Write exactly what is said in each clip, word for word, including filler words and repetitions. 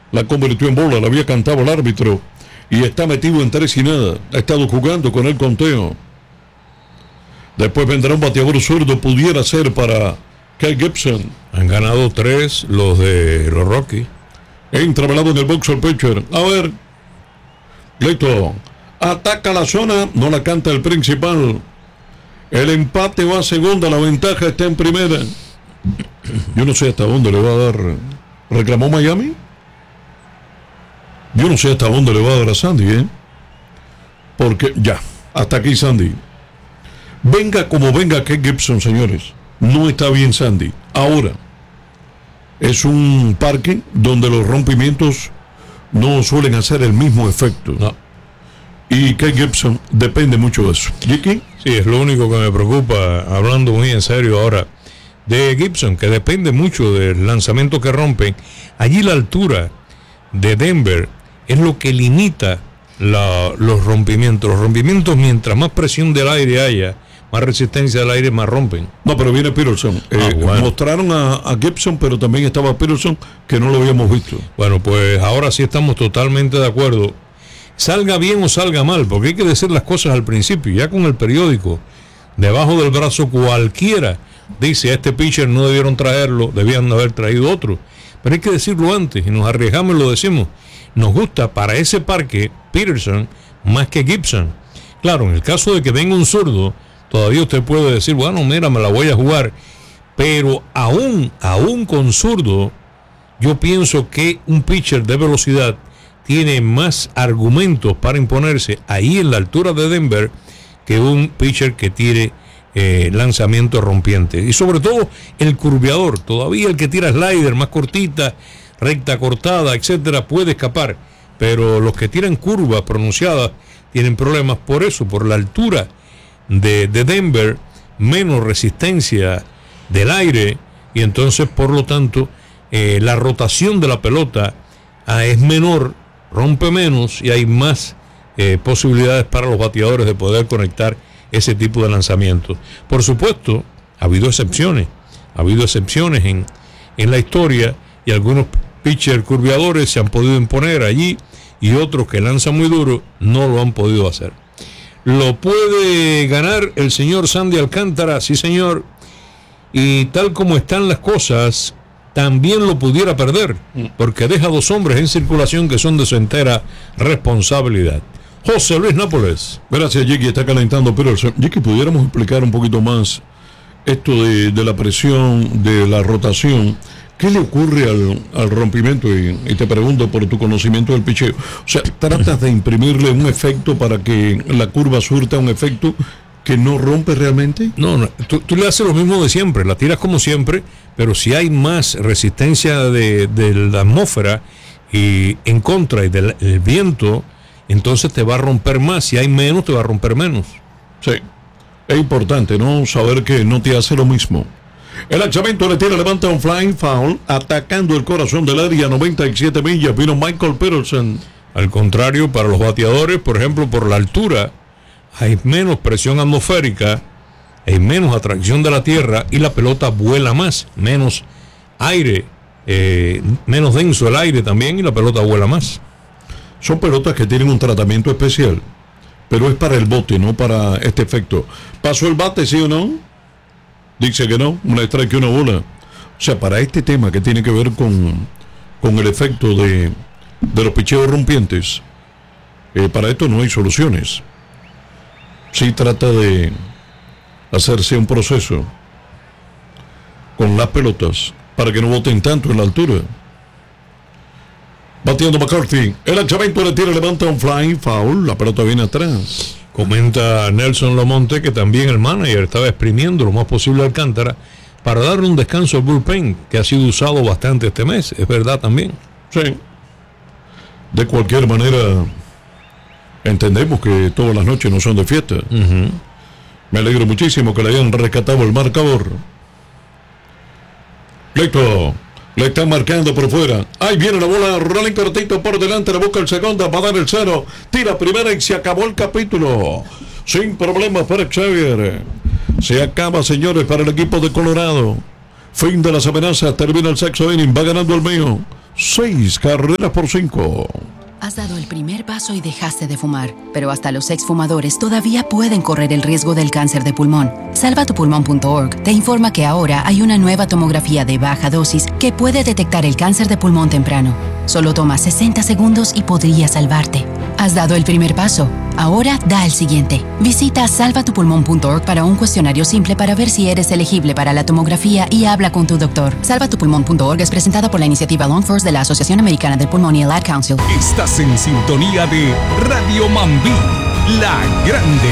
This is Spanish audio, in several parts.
La convirtió en bola, la había cantado el árbitro. Y está metido en tres y nada. Ha estado jugando con el conteo. Después vendrá un bateador zurdo, pudiera ser para Kyle Gibson. Han ganado tres los de los Rockies. Entra velado en el box el pitcher. A ver. Listo. Ataca la zona, no la canta el principal. El empate va a segunda, la ventaja está en primera. Yo no sé hasta dónde le va a dar. ¿Reclamó Miami? Yo no sé hasta dónde le va a dar a Sandy, ¿eh? Porque ya, hasta aquí Sandy. Venga como venga Kate Gibson, señores. No está bien Sandy. Ahora, es un parque donde los rompimientos no suelen hacer el mismo efecto. No. Y Kate Gibson depende mucho de eso. ¿Jiki? Sí, es lo único que me preocupa, hablando muy en serio ahora, de Gibson, que depende mucho del lanzamiento que rompen. Allí la altura de Denver es lo que limita la, los rompimientos. Los rompimientos, mientras más presión del aire haya, más resistencia del aire, más rompen. No, pero viene Peterson. Eh, ah, bueno. Mostraron a, a Gibson, pero también estaba Peterson, que no lo habíamos visto. Bueno, pues ahora sí estamos totalmente de acuerdo. Salga bien o salga mal, porque hay que decir las cosas al principio. Ya con el periódico debajo del brazo, cualquiera dice: a este pitcher no debieron traerlo, debían haber traído otro. Pero hay que decirlo antes, y nos arriesgamos y lo decimos. Nos gusta para ese parque Peterson más que Gibson. Claro, en el caso de que venga un zurdo, todavía usted puede decir: bueno, mira, me la voy a jugar. Pero aún, aún con zurdo, yo pienso que un pitcher de velocidad tiene más argumentos para imponerse ahí en la altura de Denver que un pitcher que tire eh, lanzamientos rompientes. Y sobre todo el curveador, todavía el que tira slider más cortita, recta cortada, etcétera, puede escapar. Pero los que tiran curvas pronunciadas tienen problemas por eso, por la altura de, de Denver, menos resistencia del aire, y entonces por lo tanto eh, la rotación de la pelota ah, es menor, rompe menos y hay más eh, posibilidades para los bateadores de poder conectar ese tipo de lanzamientos. Por supuesto, ha habido excepciones, ha habido excepciones en, en la historia, y algunos pitchers curveadores se han podido imponer allí y otros que lanzan muy duro no lo han podido hacer. ¿Lo puede ganar el señor Sandy Alcántara? Sí, señor. Y tal como están las cosas, también lo pudiera perder, porque deja dos hombres en circulación que son de su entera responsabilidad. José Luis Nápoles. Gracias, Jiki. Está calentando Peterson. Jiki, ¿pudiéramos explicar un poquito más esto de, de la presión, de la rotación? ¿Qué le ocurre al, al rompimiento? Y, y te pregunto por tu conocimiento del picheo. O sea, ¿tratas de imprimirle un efecto para que la curva surta un efecto que no rompe realmente? No, no tú, tú le haces lo mismo de siempre, la tiras como siempre, pero si hay más resistencia de, de la atmósfera y en contra y del el viento, entonces te va a romper más. Si hay menos, te va a romper menos. Sí, es importante, ¿no? Saber que no te hace lo mismo. El lanzamiento le tira, levanta un flying foul, atacando el corazón del área, noventa y siete millas, vino Michael Peterson. Al contrario, para los bateadores, por ejemplo, por la altura, hay menos presión atmosférica, hay menos atracción de la tierra y la pelota vuela más, menos aire, eh, menos denso el aire también y la pelota vuela más. Son pelotas que tienen un tratamiento especial, pero es para el bote, no para este efecto. ¿Pasó el bate, sí o no? Dice que no, una strike y una bola. O sea, para este tema que tiene que ver con, con el efecto de, de los picheos rompientes, eh, para esto no hay soluciones. Sí trata de hacerse un proceso con las pelotas para que no boten tanto en la altura. Bateando McCarthy, el lanzamiento le tira, levanta un flying foul, la pelota viene atrás. Comenta Nelson Lomonte que también el manager estaba exprimiendo lo más posible a Alcántara para darle un descanso al bullpen, que ha sido usado bastante este mes. Es verdad también. Sí. De cualquier manera, entendemos que todas las noches no son de fiesta. Uh-huh. Me alegro muchísimo que le hayan rescatado el marcador. Listo. Le están marcando por fuera. Ahí viene la bola. Rolling cortito por delante. Le busca el segundo. Va a dar el cero. Tira primera y se acabó el capítulo. Sin problemas para Xavier. Se acaba, señores, para el equipo de Colorado. Fin de las amenazas. Termina el sexto inning. Va ganando el mío. Seis carreras por cinco. Has dado el primer paso y dejaste de fumar, pero hasta los exfumadores todavía pueden correr el riesgo del cáncer de pulmón. salva tu pulmón punto org te informa que ahora hay una nueva tomografía de baja dosis que puede detectar el cáncer de pulmón temprano. Solo toma sesenta segundos y podría salvarte. Has dado el primer paso. Ahora da el siguiente. Visita salva tu pulmón punto org para un cuestionario simple para ver si eres elegible para la tomografía y habla con tu doctor. salva tu pulmón punto org es presentada por la iniciativa Lung First de la Asociación Americana del Pulmón y el Ad Council. Estás en sintonía de Radio Mambí, la grande.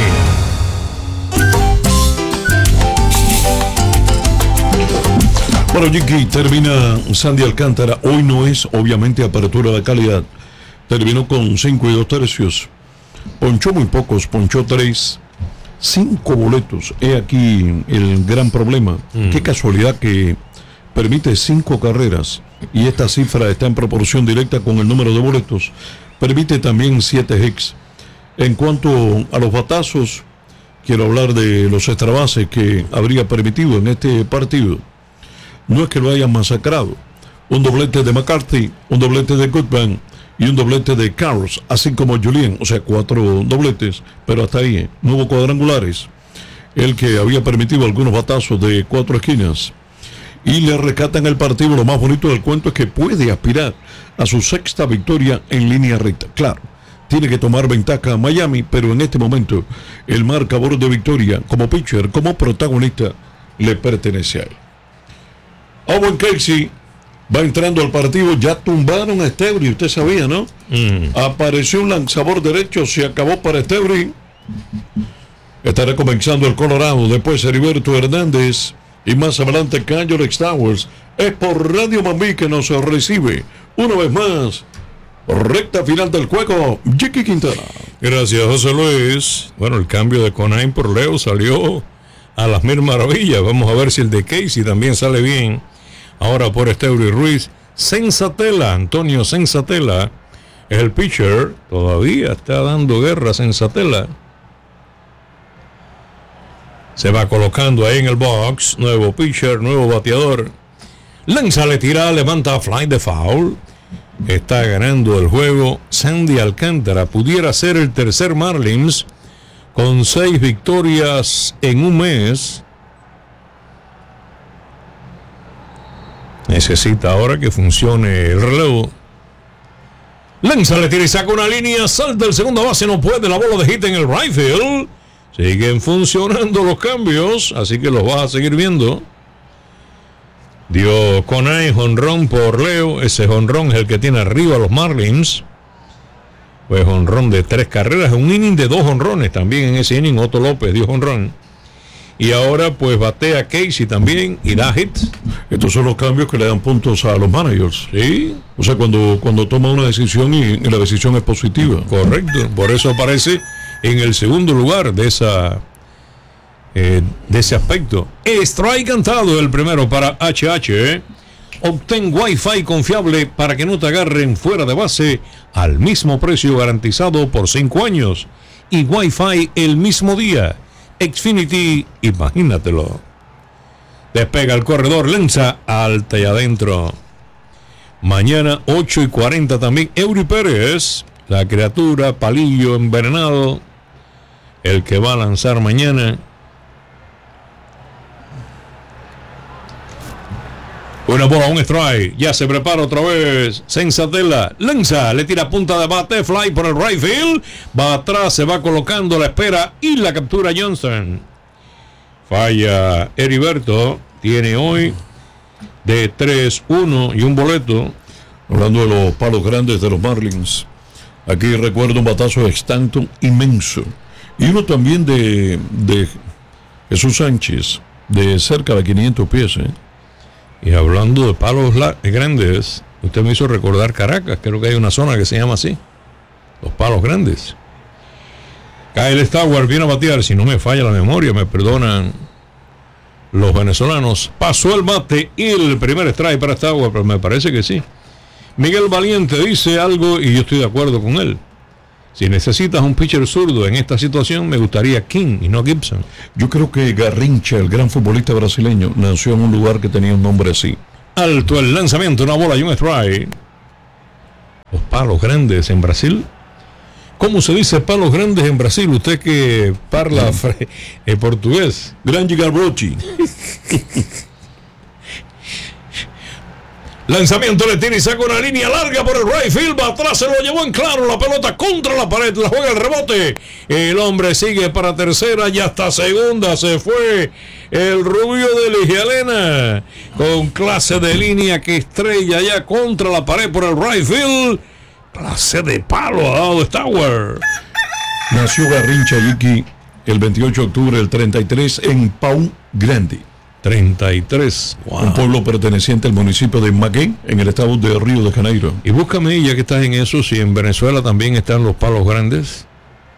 Bueno, Jiki, termina Sandy Alcántara. Hoy no es, obviamente, apertura de calidad. Terminó con cinco y dos tercios. Ponchó muy pocos, ponchó tres. Cinco boletos. He aquí el gran problema. Mm. Qué casualidad que permite cinco carreras. Y esta cifra está en proporción directa con el número de boletos. Permite también siete hits. En cuanto a los batazos, quiero hablar de los extra bases que habría permitido en este partido. No es que lo hayan masacrado. Un doblete de McCarthy, un doblete de Goodman y un doblete de Carlos, así como Julien, o sea, cuatro dobletes, pero hasta ahí, no hubo cuadrangulares. El que había permitido algunos batazos de cuatro esquinas. Y le rescatan el partido. Lo más bonito del cuento es que puede aspirar a su sexta victoria en línea recta. Claro, tiene que tomar ventaja a Miami, pero en este momento el marcador de victoria como pitcher, como protagonista, le pertenece a él. Owen Casey va entrando al partido. Ya tumbaron a Estebri, usted sabía, ¿no? Mm. Apareció un lanzador derecho, se acabó para Estebri. Estará comenzando el Colorado, después Heriberto Hernández y más adelante Canyolex Towers. Es por Radio Mambí que nos recibe una vez más. Recta final del juego, Jiki Quintana. Gracias, José Luis. Bueno, el cambio de Conain por Leo salió a las mil maravillas. Vamos a ver si el de Casey también sale bien. Ahora por Estebri Ruiz. Sensatela, Antonio Sensatela es el pitcher. Todavía está dando guerra Sensatela. Se va colocando ahí en el box. Nuevo pitcher, nuevo bateador. Lanza, le tira, levanta fly de foul. Está ganando el juego Sandy Alcántara. Pudiera ser el tercer Marlins con seis victorias en un mes. Necesita ahora que funcione el relevo. Lanza, le tira y saca una línea. Salta el segundo base, no puede. La bola de hit en el right field. Siguen funcionando los cambios, así que los vas a seguir viendo. Dio Conay jonrón por Leo. Ese jonrón es el que tiene arriba a los Marlins. Fue jonrón de tres carreras, un inning de dos jonrones. También en ese inning Otto López dio jonrón. Y ahora pues batea Casey también y da hit. Estos son los cambios que le dan puntos a los managers. Sí. O sea, cuando, cuando toma una decisión y, y la decisión es positiva. Correcto. Por eso aparece en el segundo lugar de esa eh, de ese aspecto. Strike cantado el primero para H H. Obtén Wi-Fi confiable para que no te agarren fuera de base al mismo precio garantizado por cinco años. Y Wi-Fi el mismo día. Xfinity, imagínatelo. Despega el corredor, lanza alta y adentro. Mañana ocho y cuarenta también Eury Pérez, la criatura, palillo envenenado, el que va a lanzar mañana. Una bola, un strike. Ya se prepara otra vez. Sensatela. Lanza. Le tira punta de bate. Fly por el right field. Va atrás. Se va colocando. La espera. Y la captura Johnson. Falla Heriberto. Tiene hoy de tres uno y un boleto. Hablando de los palos grandes de los Marlins. Aquí recuerdo un batazo de Stanton inmenso. Y uno también de, de Jesús Sánchez. De cerca de quinientos pies, ¿eh? Y hablando de palos la- grandes, usted me hizo recordar Caracas. Creo que hay una zona que se llama así. Los palos grandes. Kyle Stowers viene a batear. Si no me falla la memoria, me perdonan los venezolanos. Pasó el bate y el primer strike para Stowers, pero me parece que sí. Miguel Valiente dice algo y yo estoy de acuerdo con él. Si necesitas un pitcher zurdo en esta situación, me gustaría King y no Gibson. Yo creo que Garrincha, el gran futbolista brasileño, nació en un lugar que tenía un nombre así. Alto el lanzamiento, una bola y un strike. Los palos grandes en Brasil. ¿Cómo se dice palos grandes en Brasil? Usted que parla fre- eh, portugués. Grande Gabrochi. Lanzamiento, le tira y saca una línea larga por el right field. Va atrás, se lo llevó en claro. La pelota contra la pared. La juega el rebote. El hombre sigue para tercera y hasta segunda. Se fue el rubio de Ligialena. Con clase de línea que estrella ya contra la pared por el right field. Clase de palo ha dado Stauer. Nació Garrincha Yiki el veintiocho de octubre del treinta y tres en Pau Grande. treinta y tres. Wow. Un pueblo perteneciente al municipio de Magué, en el estado de Río de Janeiro. Y búscame, ya que estás en eso, si en Venezuela también están los palos grandes.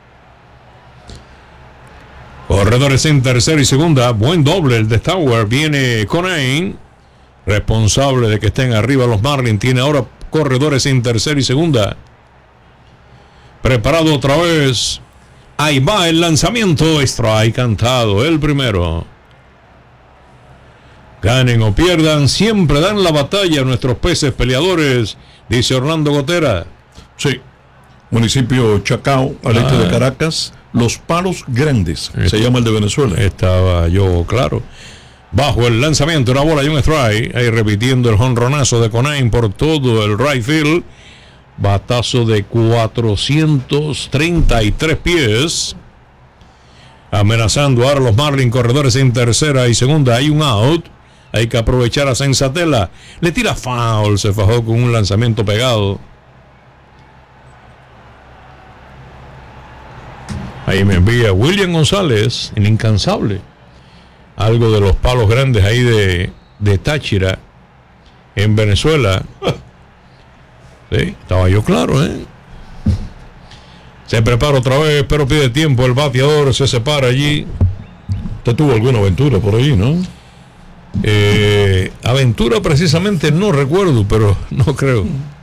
Corredores en tercera y segunda. Buen doble el de Stauer. Viene Conain, responsable de que estén arriba los Marlins. Tiene ahora corredores en tercera y segunda. Preparado otra vez. Ahí va el lanzamiento. Strike cantado. El primero. Ganen o pierdan, siempre dan la batalla a nuestros peces peleadores, dice Orlando Gotera. Sí. Municipio Chacao, al Ah. este de Caracas. Los Palos Grandes, Esto- se llama el de Venezuela. Estaba yo claro. Bajo el lanzamiento, una bola y un strike. Ahí repitiendo el jonronazo de Conain por todo el right field. Batazo de cuatrocientos treinta y tres pies. Amenazando ahora los Marlins, corredores en tercera y segunda. Hay un out. Hay que aprovechar a Sensatela. Le tira foul. Se fajó con un lanzamiento pegado. Ahí me envía William González, el incansable. Algo de los palos grandes ahí de, de Táchira, en Venezuela. Sí, estaba yo claro, ¿eh? Se prepara otra vez, pero pide tiempo. El bateador se separa allí. Usted tuvo alguna aventura por ahí, ¿no? Eh, aventura precisamente no recuerdo, pero no creo.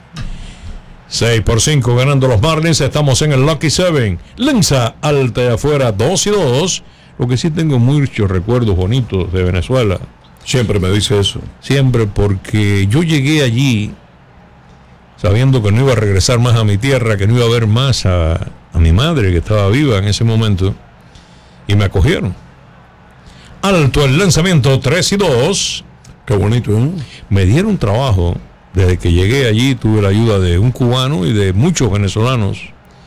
seis por cinco ganando los Marlins. Estamos en el Lucky Seven. Lanza alta y afuera, dos y dos. Lo que sí tengo muchos recuerdos bonitos de Venezuela. Siempre me dice eso. Siempre, porque yo llegué allí sabiendo que no iba a regresar más a mi tierra, que no iba a ver más a, a mi madre, que estaba viva en ese momento, y me acogieron. Alto el lanzamiento, tres y dos. Qué bonito, ¿eh? Me dieron trabajo. Desde que llegué allí tuve la ayuda de un cubano y de muchos venezolanos.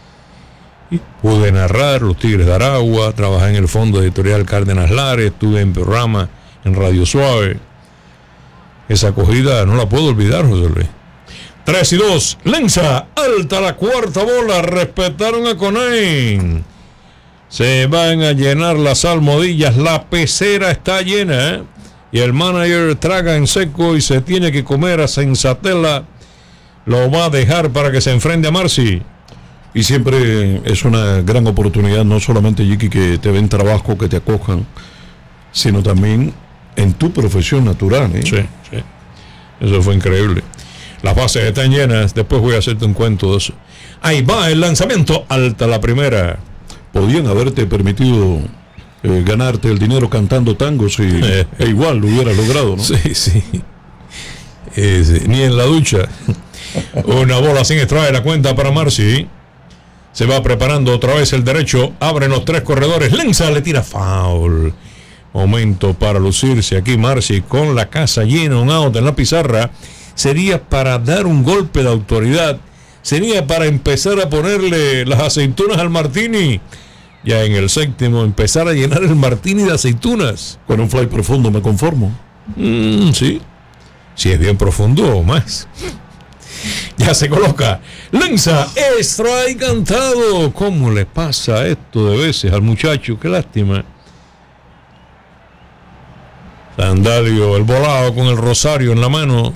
Y pude narrar los Tigres de Aragua, trabajé en el Fondo Editorial Cárdenas Lares, estuve en programa en Radio Suave. Esa acogida no la puedo olvidar, José Luis. tres y dos, lanza alta la cuarta bola, respetaron a Conain. Se van a llenar las almohadillas, la pecera está llena, ¿eh? Y el manager traga en seco y se tiene que comer a Sensatela. Lo va a dejar para que se enfrente a Marcy. Y siempre es una gran oportunidad, no solamente, Yiki, que te den trabajo, que te acojan, sino también en tu profesión natural, ¿eh? Sí, sí. Eso fue increíble. Las bases están llenas. Después voy a hacerte un cuento de eso. Ahí va el lanzamiento. Alta la primera. Podían haberte permitido eh, ganarte el dinero cantando tangos y, Eh. e igual lo hubieras logrado, ¿no? Sí, sí. Eh, sí. Ni en la ducha. Una bola sin extrae la cuenta para Marcy. Se va preparando otra vez el derecho. Abren los tres corredores. Lanza, le tira foul. Momento para lucirse aquí Marcy con la casa llena, un out en la pizarra. Sería para dar un golpe de autoridad. Sería para empezar a ponerle las aceitunas al martini. Ya en el séptimo empezar a llenar el martini de aceitunas. Con un fly profundo me conformo. Mm, sí. Si es bien profundo o más. Ya se coloca. Lanza. Strike cantado. ¿Cómo le pasa esto de veces al muchacho? Qué lástima. Sandalio, el volado con el rosario en la mano.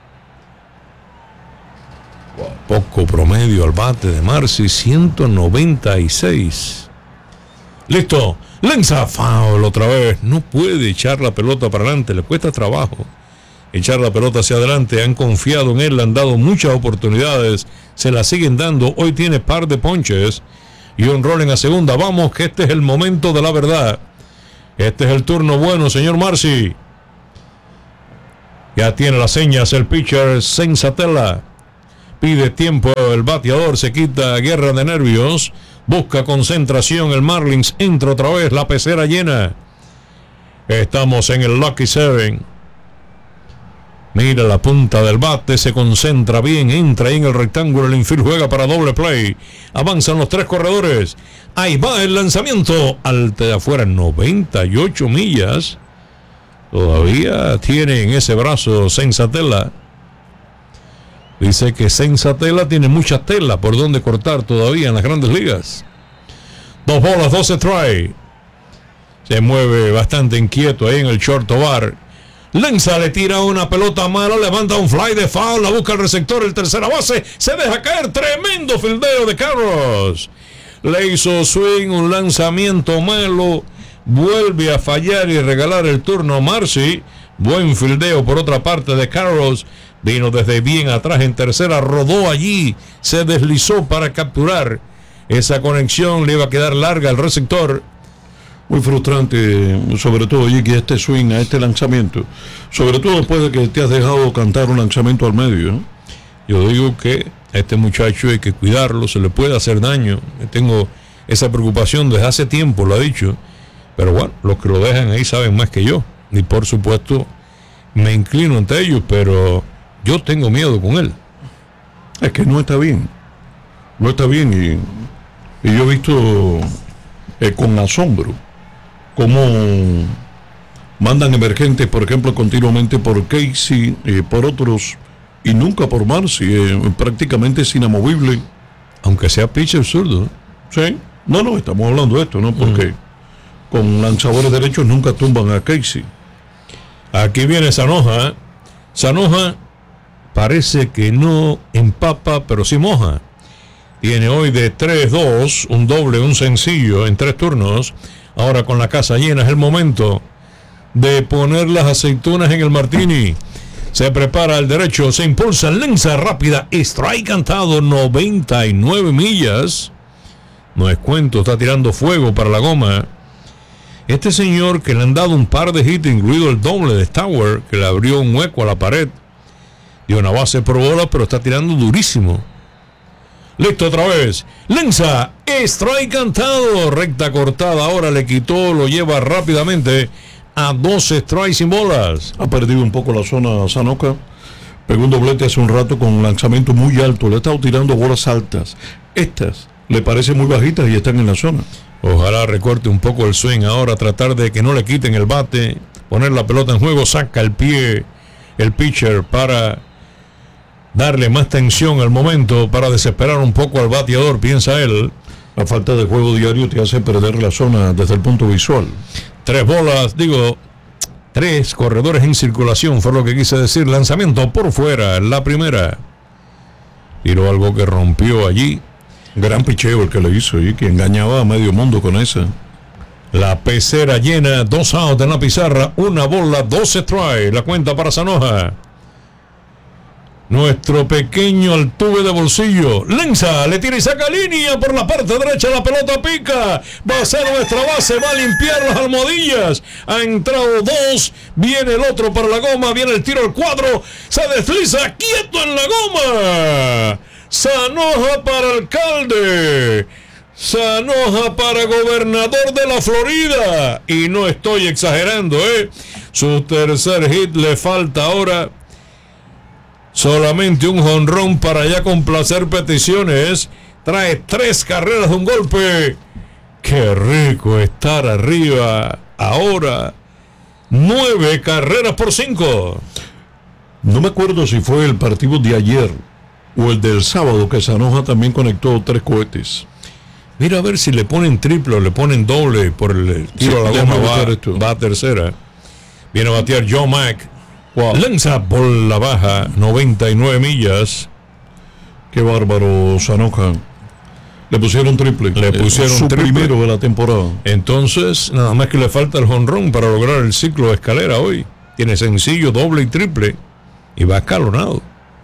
Poco promedio al bate de Marcy, ciento noventa y seis. Listo. Lanza. Foul otra vez. No puede echar la pelota para adelante. Le cuesta trabajo echar la pelota hacia adelante. Han confiado en él, le han dado muchas oportunidades, se la siguen dando. Hoy tiene par de ponches y un rolling a segunda. Vamos, que este es el momento de la verdad. Este es el turno bueno, señor Marcy. Ya tiene las señas el pitcher Sensatela. Pide tiempo el bateador, se quita guerra de nervios, busca concentración el Marlins, entra otra vez, la pecera llena. Estamos en el Lucky Seven. Mira la punta del bate, se concentra bien, entra ahí en el rectángulo, el infield juega para doble play. Avanzan los tres corredores. Ahí va el lanzamiento. Alta de afuera, noventa y ocho millas. Todavía tiene en ese brazo Senzatela. Dice que Senzatela tiene mucha tela por donde cortar todavía en las grandes ligas. Dos bolas, doce strike. Se mueve bastante inquieto ahí en el short bar. Lanza, le tira una pelota mala, levanta un fly de foul, la busca el receptor, el tercera base, se deja caer, tremendo fildeo de Carros. Le hizo swing, un lanzamiento malo, vuelve a fallar y regalar el turno a Marcy. Buen fildeo por otra parte de Carros, vino desde bien atrás en tercera, rodó allí, se deslizó para capturar. Esa conexión le iba a quedar larga al receptor. Muy frustrante, sobre todo, Jiki, este swing, a este lanzamiento. Sobre todo después de que te has dejado cantar un lanzamiento al medio, ¿no? Yo digo que a este muchacho hay que cuidarlo, se le puede hacer daño. Tengo esa preocupación desde hace tiempo, lo ha dicho. Pero bueno, los que lo dejan ahí saben más que yo. Y por supuesto, me inclino ante ellos, pero yo tengo miedo con él. Es que no está bien. No está bien y, y yo he visto eh, con asombro cómo mandan emergentes, por ejemplo, continuamente por Casey, eh, por otros, y nunca por Marcy, eh, prácticamente es inamovible. Aunque sea pitcher zurdo, ¿eh? Sí, no, no, estamos hablando de esto, ¿no? Porque mm. con lanzadores derechos nunca tumban a Casey. Aquí viene Sanoja. Sanoja parece que no empapa, pero sí moja. Tiene hoy de tres dos, un doble, un sencillo en tres turnos. Ahora con la casa llena es el momento de poner las aceitunas en el martini. Se prepara el derecho, se impulsa, lanza rápida, strike cantado, noventa y nueve millas. No es cuento, está tirando fuego para la goma. Este señor que le han dado un par de hits, incluido el doble de Stauer, que le abrió un hueco a la pared. Dio una base por bola, pero está tirando durísimo. Listo otra vez. Lanza. Strike cantado. Recta cortada. Ahora le quitó. Lo lleva rápidamente a doce strikes sin bolas. Ha perdido un poco la zona Sanoja. Pegó un doblete hace un rato con un lanzamiento muy alto. Le ha estado tirando bolas altas. Estas le parecen muy bajitas y están en la zona. Ojalá recorte un poco el swing ahora. Tratar de que no le quiten el bate. Poner la pelota en juego. Saca el pie el pitcher para darle más tensión al momento, para desesperar un poco al bateador, piensa él. La falta de juego diario te hace perder la zona desde el punto visual. Tres bolas, digo, tres corredores en circulación, fue lo que quise decir. Lanzamiento por fuera, la primera. Tiró algo que rompió allí. Gran picheo el que le hizo y que engañaba a medio mundo con esa. La pecera llena, dos outs en la pizarra, una bola, doce strikes. La cuenta para Sanoja. Nuestro pequeño Altuve de bolsillo. Lanza, le tira y saca línea por la parte derecha. La pelota pica. Va a ser nuestra base. Va a limpiar las almohadillas. Ha entrado dos. Viene el otro para la goma. Viene el tiro al cuadro. Se desliza quieto en la goma. Sanoja para alcalde. Sanoja para gobernador de la Florida. Y no estoy exagerando, ¿eh? Su tercer hit le falta ahora. Solamente un jonrón para ya complacer peticiones. Trae tres carreras de un golpe. Qué rico estar arriba. Ahora, nueve carreras por cinco. No me acuerdo si fue el partido de ayer o el del sábado que Sanoja también conectó tres cohetes. Mira a ver si le ponen triple o le ponen doble por el tiro Sí, a la goma. Va, esto. va a tercera. Viene a batear Joe Mack. Wow. Lanza por la baja, noventa y nueve millas. Qué bárbaro, Sanoja. Le pusieron triple. Le pusieron su triple. primero de la temporada. Entonces, nada más que le falta el jonrón para lograr el ciclo de escalera hoy. Tiene sencillo, doble y triple. Y va escalonado.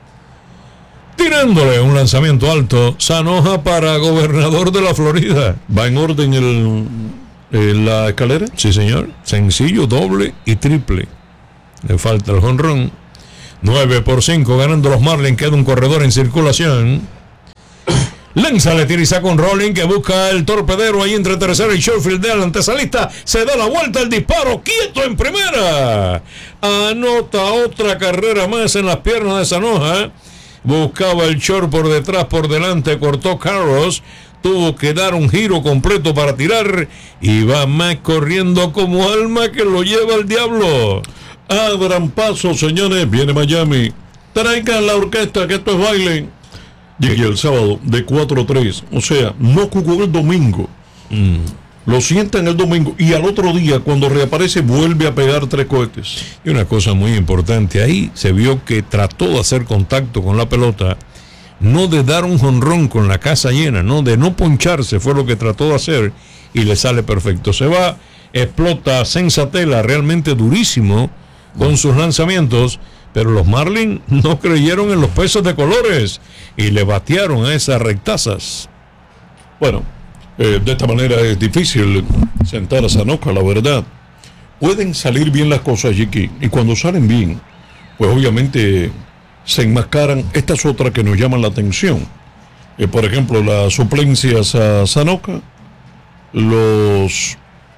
Tirándole un lanzamiento alto. Sanoja para gobernador de la Florida. ¿Va en orden el, el, la escalera? Sí, señor. Sencillo, doble y triple. Le falta el jonrón. nueve por cinco ganando los Marlins. Queda un corredor en circulación. Lanza, le tira y saca un rolling que busca el torpedero ahí entre tercera y shortfield de la antesalista. Se da la vuelta, el disparo, quieto en primera. Anota otra carrera más en las piernas de Zanoja. Buscaba el short por detrás, por delante, cortó Carros. Tuvo que dar un giro completo para tirar. Y va más corriendo como alma que lo lleva el diablo. Abran paso, señores. Viene Miami. Traigan la orquesta, que esto es baile. Llegué el sábado de cuatro a tres. O sea, no jugó el domingo. Mm. Lo sientan el domingo y al otro día, cuando reaparece, vuelve a pegar tres cohetes. Y una cosa muy importante, ahí se vio que trató de hacer contacto con la pelota, no de dar un jonrón con la casa llena, no de no poncharse, fue lo que trató de hacer y le sale perfecto. Se va, explota Senzatela realmente durísimo con sus lanzamientos, pero los Marlins no creyeron en los pesos de colores y le batearon a esas rectazas. Bueno, eh, de esta manera es difícil sentar a Zanoja, la verdad. Pueden salir bien las cosas, Chiqui, y cuando salen bien, pues obviamente se enmascaran. Esta es otra que nos llama la atención. Eh, por ejemplo, las suplencias a Zanoja, los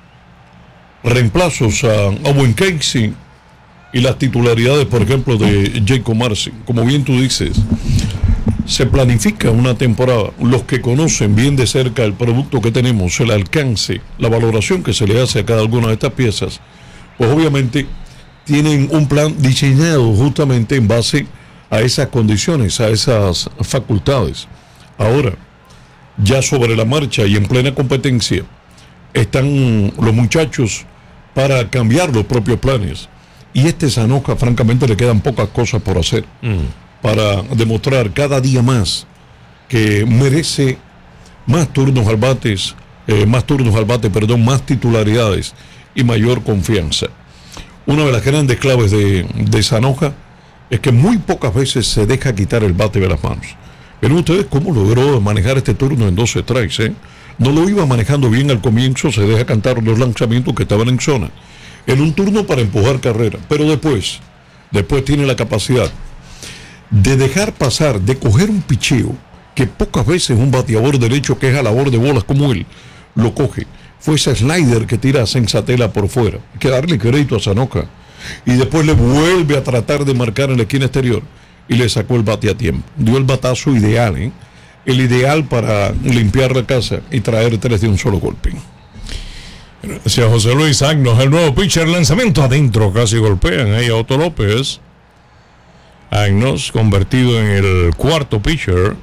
reemplazos a Owen Casey, y las titularidades, por ejemplo, de Jacob Marcy. Como bien tú dices, se planifica una temporada. Los que conocen bien de cerca el producto que tenemos, el alcance, la valoración que se le hace a cada una de estas piezas, pues obviamente tienen un plan diseñado justamente en base a esas condiciones, a esas facultades. Ahora, ya sobre la marcha y en plena competencia, están los muchachos para cambiar los propios planes. Y este Zanoja, francamente, le quedan pocas cosas por hacer mm. para demostrar cada día más que merece más turnos al bates, eh, más turnos al bate, perdón, más titularidades y mayor confianza. Una de las grandes claves de, de Zanoja es que muy pocas veces se deja quitar el bate de las manos. ¿Ven ustedes cómo logró manejar este turno en doce strikes? Eh? No lo iba manejando bien al comienzo, se deja cantar los lanzamientos que estaban en zona. En un turno para empujar carrera, pero después, después tiene la capacidad de dejar pasar, de coger un picheo que pocas veces un bateador derecho que es jalador de bolas como él lo coge. Fue ese slider que tira a Senzatela por fuera. Hay que darle crédito a Zanoja. Y después le vuelve a tratar de marcar en la esquina exterior y le sacó el bate a tiempo. Dio el batazo ideal, ¿eh? El ideal para limpiar la casa y traer tres de un solo golpe. Gracias, José Luis Agnos, el nuevo pitcher, lanzamiento adentro, casi golpean ahí a Otto López. Agnos convertido en el cuarto pitcher.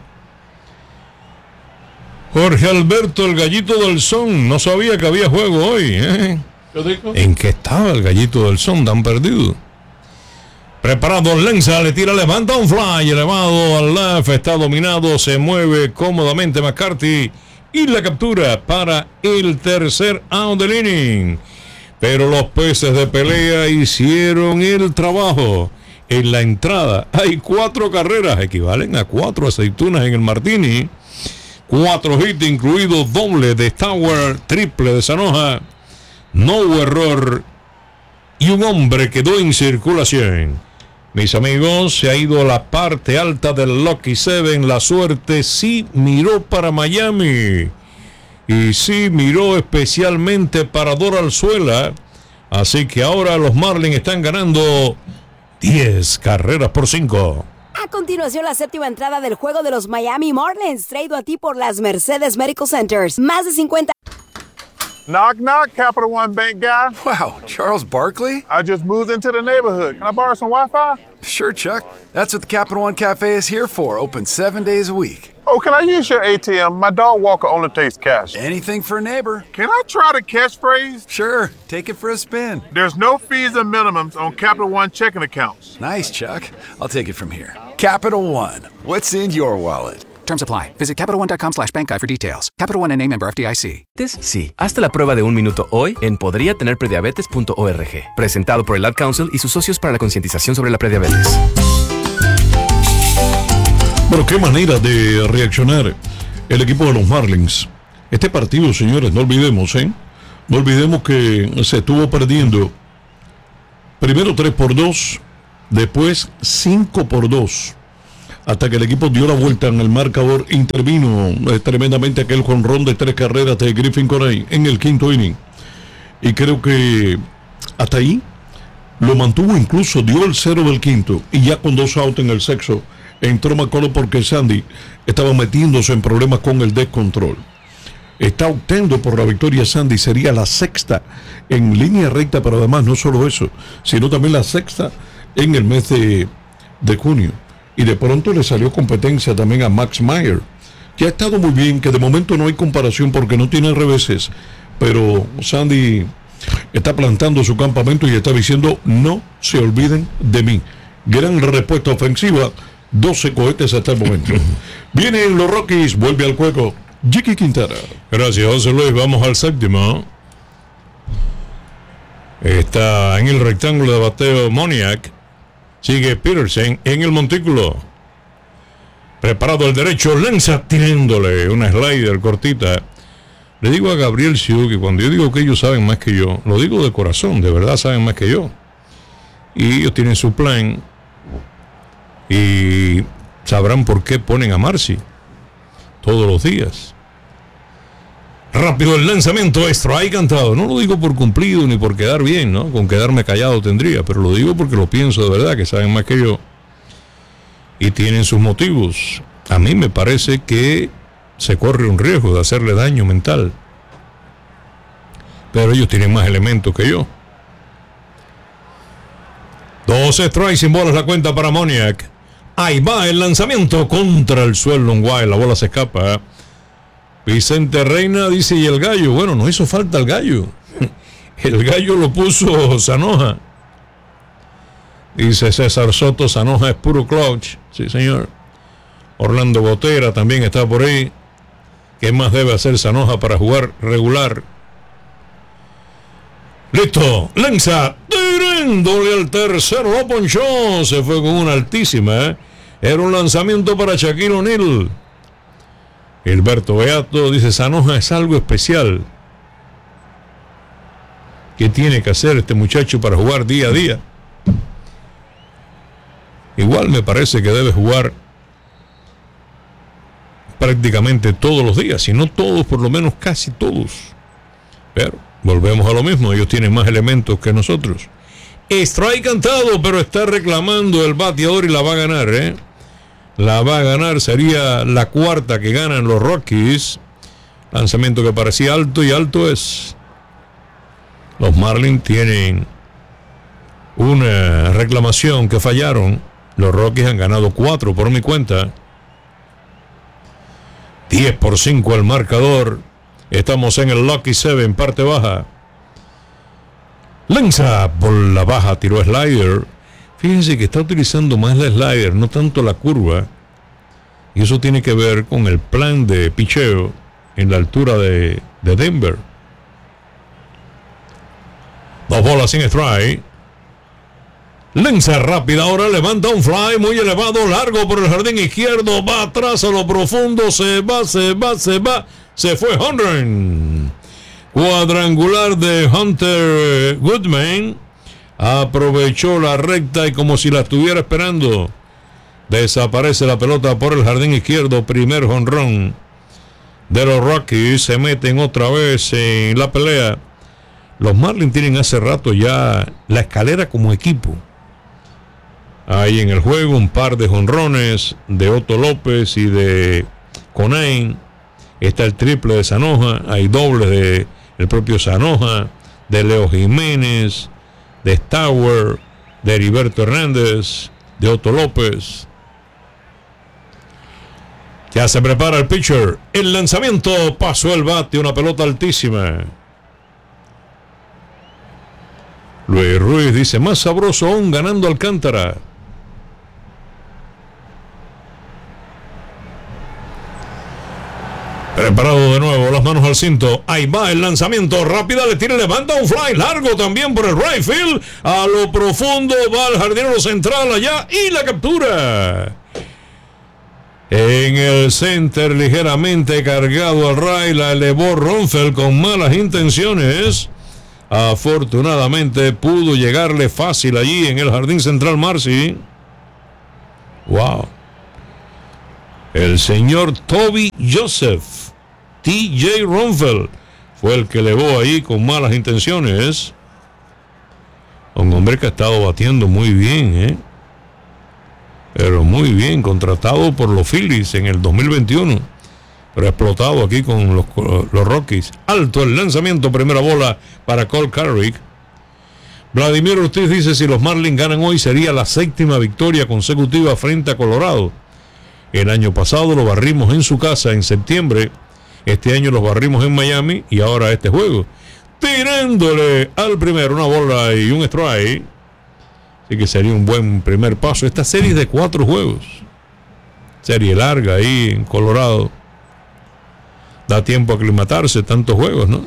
Jorge Alberto, el Gallito del Son, no sabía que había juego hoy, ¿eh? ¿En qué estaba el Gallito del Son tan perdido? Preparado, lanza, le tira, levanta un fly, elevado al left, está dominado, se mueve cómodamente McCarthy. Y la captura para el tercer out del inning. Pero los peces de pelea hicieron el trabajo. En la entrada hay cuatro carreras, equivalen a cuatro aceitunas en el Martini. Cuatro hits, incluido doble de Tower, triple de Zanoja. No hubo error. Y un hombre quedó en circulación. Mis amigos, se ha ido a la parte alta del Lucky Seven. La suerte sí miró para Miami. Y sí miró especialmente para Doralzuela. Así que ahora los Marlins están ganando diez carreras por cinco. A continuación, la séptima entrada del juego de los Miami Marlins, traído a ti por las Mercedes Medical Centers. Más de cincuenta... Knock, knock, Capital One Bank guy. Wow, Charles Barkley? I just moved into the neighborhood. Can I borrow some Wi-Fi? Sure, Chuck. That's what the Capital One Cafe is here for, open seven days a week. Oh, can I use your A T M? My dog Walker only takes cash. Anything for a neighbor. Can I try the catchphrase? Sure, take it for a spin. There's no fees and minimums on Capital One checking accounts. Nice, Chuck. I'll take it from here. Capital One, what's in your wallet? Terms apply. Visit CapitalOne.com slash bank guide for details. Capital One N A member F D I C. Sí, hazte la prueba de un minuto hoy en podría tener prediabetes punto org. Presentado por el Ad Council y sus socios para la concientización sobre la prediabetes. Bueno, qué manera de reaccionar el equipo de los Marlins. Este partido, señores, no olvidemos, ¿eh? No olvidemos que se estuvo perdiendo primero tres por dos Después cinco por dos. Hasta que el equipo dio la vuelta en el marcador, intervino eh, tremendamente aquel jonrón de tres carreras de Griffin Coney en el quinto inning. Y creo que hasta ahí lo mantuvo, incluso dio el cero del quinto. Y ya con dos outs en el sexto, entró McCullough porque Sandy estaba metiéndose en problemas con el descontrol. Está optando por la victoria Sandy, sería la sexta en línea recta, pero además no solo eso, sino también la sexta en el mes de, de junio. Y de pronto le salió competencia también a Max Meyer, que ha estado muy bien, que de momento no hay comparación porque no tiene reveses, pero Sandy está plantando su campamento y está diciendo: no se olviden de mí. Gran respuesta ofensiva, doce cohetes hasta el momento. Vienen los Rockies, vuelve al juego Jiki Quintana. Gracias, José Luis. Vamos al séptimo. Está en el rectángulo de bateo Moniak. Sigue Peterson en el montículo. Preparado el derecho, lanza tirándole una slider cortita. Le digo a Gabriel Siu que cuando yo digo que ellos saben más que yo, lo digo de corazón, de verdad saben más que yo. Y ellos tienen su plan y sabrán por qué ponen a Marcy todos los días. Rápido el lanzamiento, strike cantado. No lo digo por cumplido ni por quedar bien, ¿no? Con quedarme callado tendría, pero lo digo porque lo pienso de verdad, que saben más que yo y tienen sus motivos. A mí me parece que se corre un riesgo de hacerle daño mental, pero ellos tienen más elementos que yo. Dos strikes sin bolas la cuenta para Moniak. Ahí va el lanzamiento contra el suelo en Wild, la bola se escapa. Vicente Reina dice: y el gallo, bueno, no hizo falta el gallo. El gallo lo puso Sanoja. Dice César Soto: Sanoja es puro clutch. Sí, señor. Orlando Botera también está por ahí. ¿Qué más debe hacer Sanoja para jugar regular? Listo, lanza, tirándole al tercero, lo ponchó, se fue con una altísima, ¿eh? Era un lanzamiento para Shaquille O'Neal. Gilberto Beato dice: Sanoja es algo especial. ¿Qué tiene que hacer este muchacho para jugar día a día? Igual me parece que debe jugar prácticamente todos los días, si no todos, por lo menos casi todos. Pero volvemos a lo mismo, ellos tienen más elementos que nosotros. Strike cantado, pero está reclamando el bateador y la va a ganar, ¿eh? La va a ganar, sería la cuarta que ganan los Rockies. Lanzamiento que parecía alto y alto es. Los Marlins tienen una reclamación que fallaron. Los Rockies han ganado cuatro por mi cuenta. diez por cinco el marcador. Estamos en el Lucky Seven, parte baja. Lanza por la baja, tiró slider. Fíjense que está utilizando más la slider, no tanto la curva. Y eso tiene que ver con el plan de picheo en la altura de, de Denver. Dos bolas sin strike. Lanza rápida, ahora levanta un fly muy elevado, largo por el jardín izquierdo, va atrás a lo profundo, se va, se va, se va, se fue home run. Cuadrangular de Hunter Goodman, aprovechó la recta y como si la estuviera esperando, desaparece la pelota por el jardín izquierdo, primer jonrón de los Rockies, se meten otra vez en la pelea. Los Marlins tienen hace rato ya la escalera como equipo. Ahí en el juego un par de jonrones de Otto López y de Conane. Está el triple de Sanoja, hay dobles de el propio Sanoja, de Leo Jiménez, de Stauer, de Heriberto Hernández, de Otto López. Ya se prepara el pitcher. El lanzamiento, pasó el bate, una pelota altísima. Luis Ruiz dice: más sabroso aún ganando Alcántara. Preparado de nuevo, las manos al cinto. Ahí va el lanzamiento. Rápida, le tira, levanta un fly largo también por el right field. A lo profundo va el jardinero central allá y la captura. En el center, ligeramente cargado al right, la elevó Ronfeld con malas intenciones. Afortunadamente pudo llegarle fácil allí en el jardín central Marcy. Wow. El señor Toby Joseph, T J Ronfeld, fue el que elevó ahí con malas intenciones. Un hombre que ha estado batiendo muy bien, ¿eh? Pero muy bien, contratado por los Phillies en el dos mil veintiuno. Pero ha explotado aquí con los, los Rockies. Alto el lanzamiento, primera bola para Cole Carrick. Vladimir Ortiz dice: si los Marlins ganan hoy sería la séptima victoria consecutiva frente a Colorado. El año pasado lo barrimos en su casa en septiembre. Este año los barrimos en Miami y ahora este juego. Tirándole al primero una bola y un strike. Así que sería un buen primer paso. Esta serie es de cuatro juegos. Serie larga ahí en Colorado. Da tiempo a aclimatarse, tantos juegos, ¿no?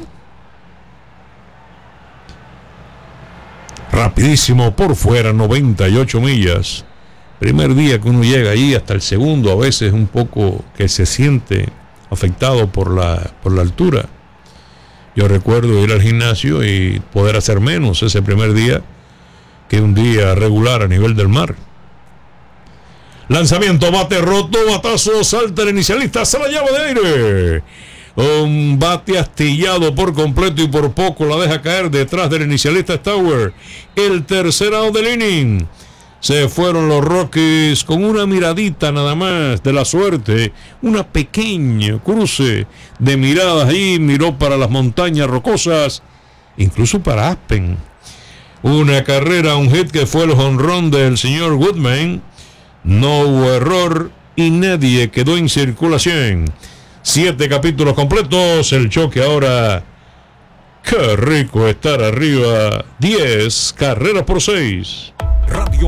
Rapidísimo por fuera, noventa y ocho millas. Primer día que uno llega ahí, hasta el segundo, a veces un poco que se siente afectado por la, por la altura. Yo recuerdo ir al gimnasio y poder hacer menos ese primer día que un día regular a nivel del mar. Lanzamiento, bate roto, batazo, salta el inicialista, se la llave de aire. Un bate astillado por completo y por poco la deja caer detrás del inicialista Stauer. El tercer out del inning. Se fueron los Rockies con una miradita nada más de la suerte. Una pequeña cruce de miradas ahí. Miró para las montañas rocosas, incluso para Aspen. Una carrera, un hit que fue el jonrón del señor Woodman. No hubo error y nadie quedó en circulación. Siete capítulos completos. El choque ahora. Qué rico estar arriba. Diez carreras por seis. Radio